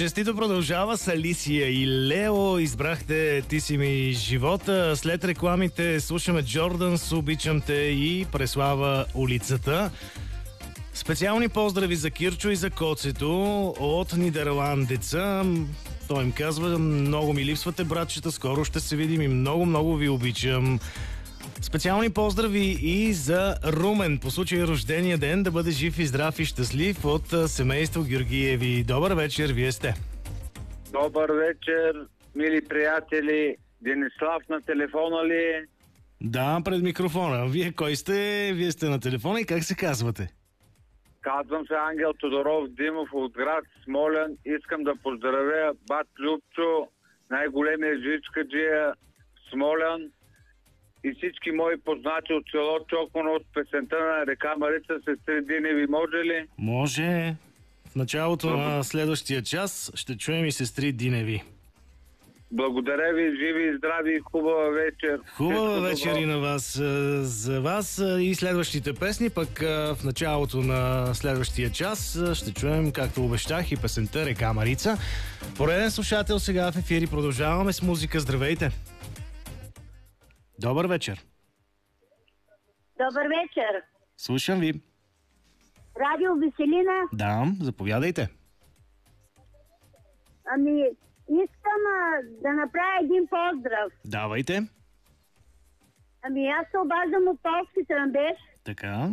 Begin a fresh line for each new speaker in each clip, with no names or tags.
Честито продължава с Алисия и Лео. Избрахте "Ти си ми живота". След рекламите слушаме Джорданс, "Обичам те" и Преслава "Улицата". Специални поздрави за Кирчо и за Коцето от нидерландеца. Той им казва: "Много ми липсвате, братчета, скоро ще се видим и много, много ви обичам". Специални поздрави и за Румен по случай рождения ден, да бъде жив и здрав и щастлив, от семейство Георгиеви. Добър вечер, вие сте.
Добър вечер, мили приятели. Денислав на телефона ли е?
Да, пред микрофона. Вие кой сте? Вие сте на телефона и как се казвате?
Казвам се Ангел Тодоров Димов от град Смолян. Искам да поздравя бат Любчо, най-големия жичкаджия в Смолян, и всички мои познати от село Чокман от песента на река Марица "Сестри Диневи". Може ли?
Може. В началото на следващия час ще чуем и "Сестри Диневи".
Благодаря ви, живи и здрави и хубава вечер.
Хубава вечер и на вас. За вас и следващите песни, пък в началото на следващия час ще чуем, както обещах, и песента "Река Марица". Пореден слушател сега в ефир и продължаваме с музика. Здравейте! Добър вечер!
Добър вечер!
Слушам ви.
Радио Веселина.
Да, заповядайте.
Искам да направя един поздрав.
Давайте.
Аз се обаждам от Полски Тръмбеш
Така.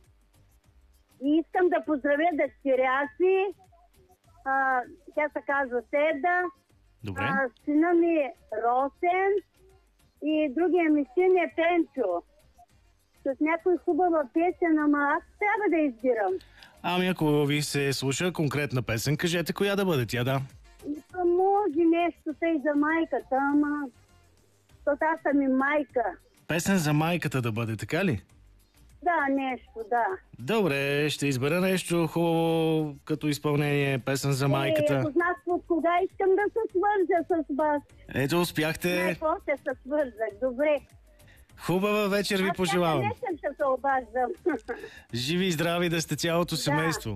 и искам да поздравя дъщеря си. Тя се казва Седа.
Добре.
Сина ми Росен и другия ми син е Пенчо. С някой хубава песен, ама аз трябва да избирам.
Ами ако ви се слуша конкретна песен, кажете коя да бъде тя, да.
Може нещо тъй за майката, ама аз съм и майка.
Песен за майката да бъде, така ли?
Да, нещо, да.
Добре, ще избера нещо хубаво като изпълнение, песен за майката.
Ако знах от кога искам да се свържа с вас.
Ето, успяхте.
Най-после се свързах, добре.
Хубава вечер ви пожелавам.
Аз ще се обаждам.
Живи и здрави да сте цялото семейство.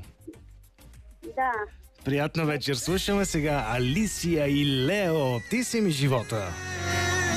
Да.
Приятна вечер. Слушаме сега Алисия и Лео. "Ти си ми живота".